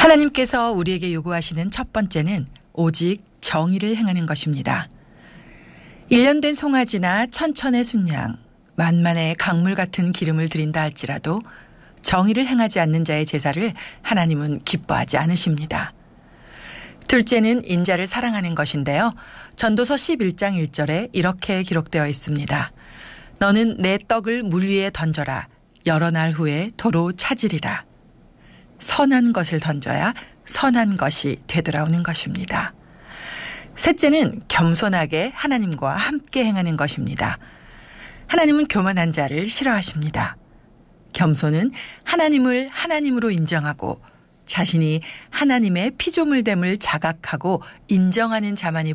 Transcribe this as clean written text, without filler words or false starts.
하나님께서 우리에게 요구하시는 첫 번째는 오직 정의를 행하는 것입니다. 1년 된 송아지나 천천의 순양, 만만의 강물 같은 기름을 드린다 할지라도 정의를 행하지 않는 자의 제사를 하나님은 기뻐하지 않으십니다. 둘째는 인자를 사랑하는 것인데요. 전도서 11장 1절에 이렇게 기록되어 있습니다. 너는 내 떡을 물 위에 던져라. 여러 날 후에 도로 찾으리라. 선한 것을 던져야 선한 것이 되돌아오는 것입니다. 셋째는 겸손하게 하나님과 함께 행하는 것입니다. 하나님은 교만한 자를 싫어하십니다. 겸손은 하나님을 하나님으로 인정하고 자신이 하나님의 피조물됨을 자각하고 인정하는 자만이